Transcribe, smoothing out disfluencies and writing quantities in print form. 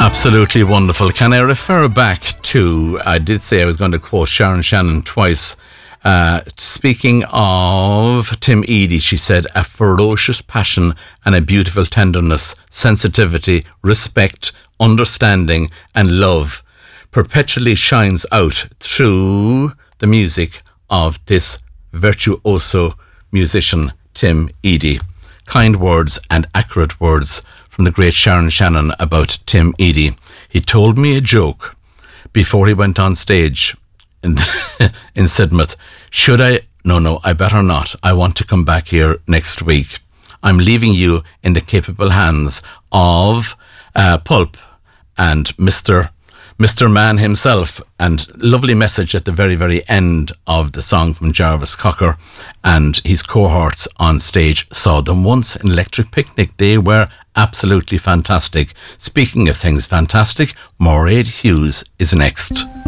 Absolutely wonderful. Can I refer back to, I did say I was going to quote Sharon Shannon twice. Speaking of Tim Eadie, she said, a ferocious passion and a beautiful tenderness, sensitivity, respect, understanding and love perpetually shines out through the music of this virtuoso musician, Tim Eadie. Kind words and accurate words from the great Sharon Shannon about Tim Eadie. He told me a joke before he went on stage in Sidmouth. Should I? No, I better not. I want to come back here next week. I'm leaving you in the capable hands of Pulp and Mr. Man himself. And lovely message at the very, very end of the song from Jarvis Cocker. And his cohorts on stage saw them once in Electric Picnic. They were absolutely fantastic. Speaking of things fantastic, Mairead Hughes is next.